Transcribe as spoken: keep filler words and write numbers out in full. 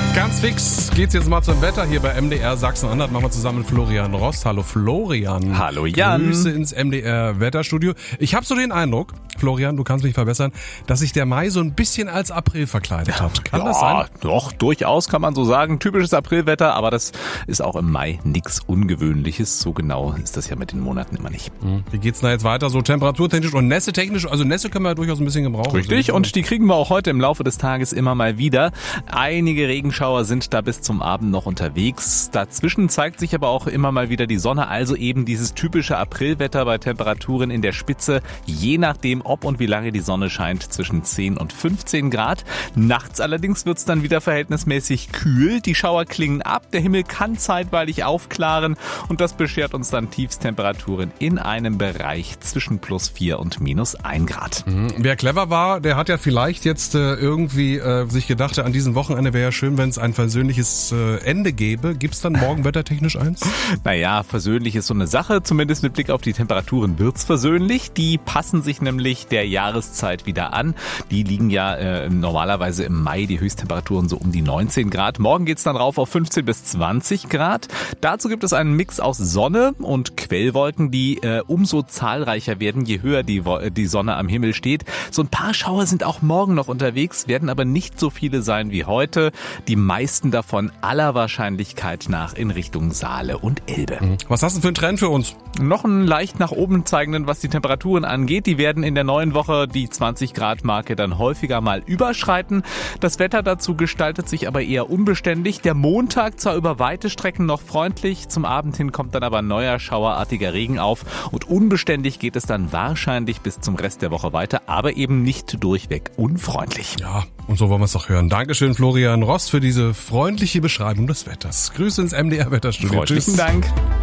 Ganz fix geht's jetzt mal zum Wetter hier bei M D R Sachsen-Anhalt. Machen wir zusammen mit Florian Rost. Hallo Florian. Hallo Jan. Grüße ins M D R Wetterstudio. Ich habe so den Eindruck, Florian, du kannst mich verbessern, dass sich der Mai so ein bisschen als April verkleidet hat. Kann ja, das sein? Doch, durchaus kann man so sagen. Typisches Aprilwetter, aber das ist auch im Mai nichts Ungewöhnliches. So genau ist das ja mit den Monaten immer nicht. Wie geht's denn da jetzt weiter? So temperaturtechnisch und nässetechnisch? Also Nässe können wir ja durchaus ein bisschen gebrauchen. Richtig, und die kriegen wir auch heute im Laufe des Tages immer mal wieder. Einige Regenschauer sind da bis zum Abend noch unterwegs. Dazwischen zeigt sich aber auch immer mal wieder die Sonne, also eben dieses typische Aprilwetter bei Temperaturen in der Spitze, je nachdem ob und wie lange die Sonne scheint, zwischen zehn und fünfzehn Grad. Nachts allerdings wird es dann wieder verhältnismäßig kühl. Die Schauer klingen ab, der Himmel kann zeitweilig aufklaren und das beschert uns dann Tiefstemperaturen in einem Bereich zwischen plus vier und minus ein Grad. Mhm. Wer clever war, der hat ja vielleicht jetzt äh, irgendwie äh, sich gedacht, an diesem Wochenende wäre ja schön, wenn es ein versöhnliches äh, Ende gäbe. Gibt's dann morgen wettertechnisch eins? Naja, versöhnlich ist so eine Sache. Zumindest mit Blick auf die Temperaturen wird's versöhnlich. Die passen sich nämlich der Jahreszeit wieder an. Die liegen ja äh, normalerweise im Mai, die Höchsttemperaturen so um die neunzehn Grad. Morgen geht's dann rauf auf fünfzehn bis zwanzig Grad. Dazu gibt es einen Mix aus Sonne und Quellwolken, die äh, umso zahlreicher werden, je höher die, die Sonne am Himmel steht. So ein paar Schauer sind auch morgen noch unterwegs, werden aber nicht so viele sein wie heute. Die meisten davon aller Wahrscheinlichkeit nach in Richtung Saale und Elbe. Was hast du für einen Trend für uns? Noch einen leicht nach oben zeigenden, was die Temperaturen angeht. Die werden in der neuen Woche die zwanzig Grad Marke dann häufiger mal überschreiten. Das Wetter dazu gestaltet sich aber eher unbeständig. Der Montag zwar über weite Strecken noch freundlich, zum Abend hin kommt dann aber neuer schauerartiger Regen auf und unbeständig geht es dann wahrscheinlich bis zum Rest der Woche weiter, aber eben nicht durchweg unfreundlich. Ja, und so wollen wir es doch hören. Dankeschön, Florian Rost, für diese freundliche Beschreibung des Wetters. Grüße ins M D R Wetterstudio. Tschüss. Dank.